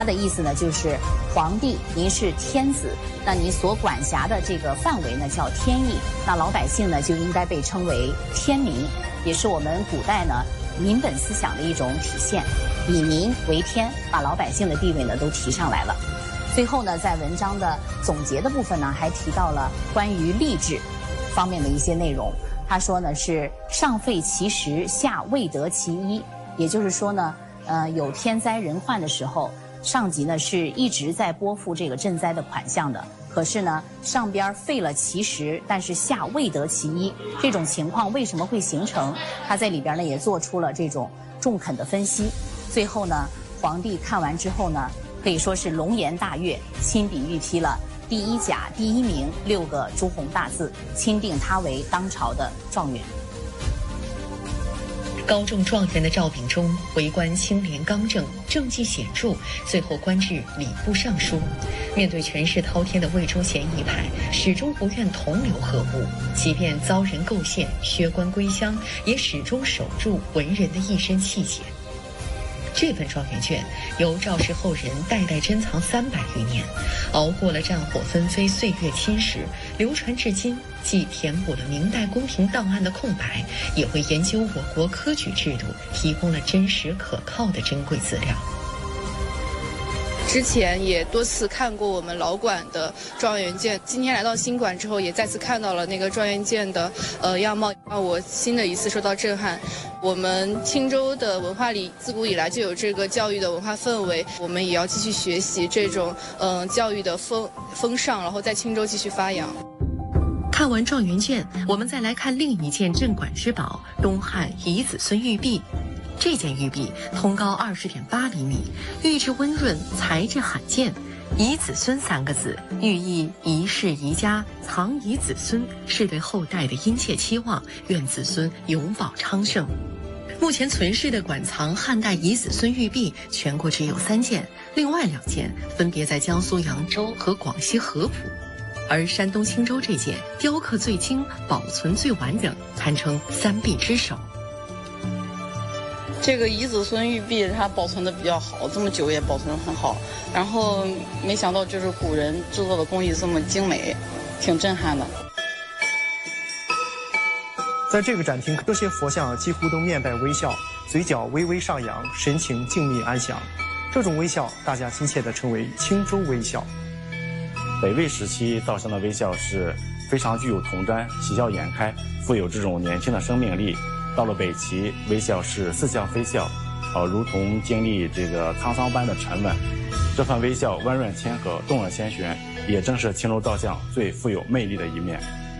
它的意思呢，就是皇帝您是天子，那您所管辖的这个范围呢叫天意，那老百姓呢就应该被称为天民，也是我们古代呢民本思想的一种体现，以民为天，把老百姓的地位呢都提上来了。最后呢，在文章的总结的部分呢，还提到了关于吏治方面的一些内容。他说呢是上废其实，下未得其一，也就是说呢，有天灾人患的时候，上级呢是一直在拨付这个赈灾的款项的，可是呢上边废了其实，但是下未得其一，这种情况为什么会形成？他在里边呢也做出了这种中肯的分析。最后呢，皇帝看完之后呢，可以说是龙颜大悦，亲笔御批了第一甲第一名6个朱红大字，钦定他为当朝的状元。 高中状元的赵秉忠，为官清廉刚正，政绩显著，最后官至礼部尚书。面对权势滔天的魏忠贤一派，始终不愿同流合污，即便遭人构陷，削官归乡，也始终守住文人的一身气节。这份状元卷由赵氏后人代代珍藏300余年，熬过了战火纷飞、岁月侵蚀，流传至今，既填补了明代宫廷档案的空白，也为研究我国科举制度提供了真实可靠的珍贵资料。 之前也多次看过我们老馆的状元卷，今天来到新馆之后，也再次看到了那个状元卷的样貌，让我新的一次受到震撼。我们青州的文化里自古以来就有这个教育的文化氛围，我们也要继续学习这种教育的风尚，然后在青州继续发扬。 看完状元卷，我们再来看另一件镇馆之宝——东汉遗子孙玉璧。这件玉璧通高20.8厘米，玉质温润，材质罕见。遗子孙3个字，寓意宜室宜家，藏遗子孙，是对后代的殷切期望，愿子孙永保昌盛。目前存世的馆藏汉代遗子孙玉璧，全国只有3件，另外2件分别在江苏扬州和广西合浦，而山东青州这件雕刻最精，保存最完整，堪称3璧之首。 这个遗子孙玉璧它保存的比较好，这么久也保存得很好，然后没想到就是古人制作的工艺这么精美，挺震撼的。 在这个展厅，这些佛像几乎都面带微笑，嘴角微微上扬，神情静谧安详。这种微笑，大家亲切地称为青州微笑。 北魏时期造像的微笑是非常具有童真、喜笑颜开，富有这种年轻的生命力。到了北齐，微笑是似笑非笑，如同经历这个沧桑般的沉稳。这份微笑温润谦和，动人心弦，也正是青州造像最富有魅力的一面。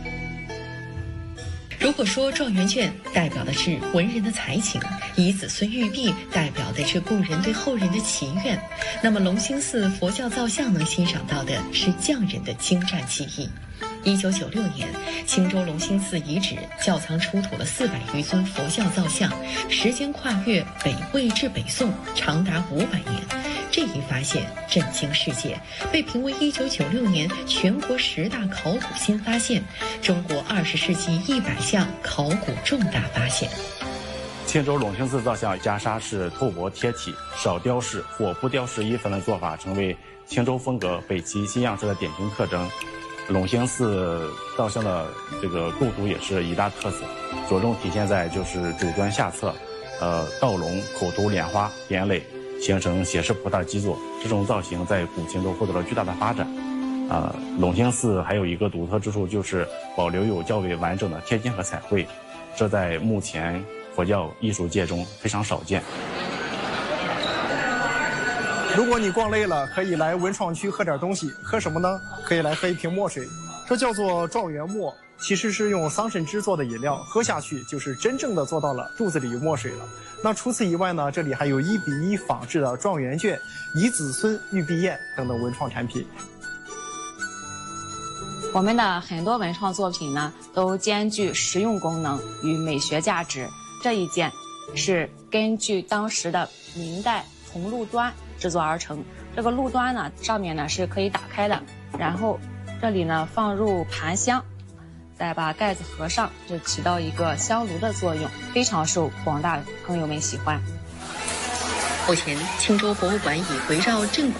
如果说状元卷代表的是文人的才情，遗子孙玉璧代表的是故人对后人的祈愿，那么龙兴寺佛教造像能欣赏到的是匠人的精湛技艺。1996年，青州龙兴寺遗址窖藏出土了400余尊佛教造像，时间跨越北魏至北宋，长达500年。这一发现震惊世界，被评为1996年全国10大考古新发现，中国20世纪100项考古重大发现。 青州龙兴寺造像袈裟是透薄贴体，少雕饰或不雕饰衣服的做法，成为青州风格北齐新样式的典型特征。龙兴寺造像的这个构图也是一大特色，着重体现在就是主砖下侧，倒龙、口图、莲花、点垒，形成写实菩萨基座。这种造型在古青州获得了巨大的发展。龙兴寺还有一个独特之处，就是保留有较为完整的贴金和彩绘，这在目前佛教艺术界中非常少见。 如果你逛累了，可以来文创区喝点东西。喝什么呢？可以来喝一瓶墨水，这叫做状元墨，其实是用桑葚汁做的饮料，喝下去就是真正的做到了肚子里有墨水了。那除此以外呢，这里还有1比1仿制的状元卷、遗子孙玉璧砚等等文创产品。 我们的很多文创作品呢，都兼具实用功能与美学价值。这一件是根据当时的明代铜路端制作而成。这个路端呢，上面呢是可以打开的，然后这里呢放入盘香，再把盖子合上，就起到一个香炉的作用，非常受广大朋友们喜欢。 目前，青州博物馆以围绕镇馆